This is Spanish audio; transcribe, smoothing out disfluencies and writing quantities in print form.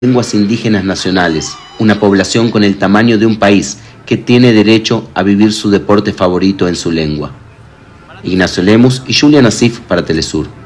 lenguas indígenas nacionales, una población con el tamaño de un país que tiene derecho a vivir su deporte favorito en su lengua. Ignacio Lemus y Julia Nasif para Telesur.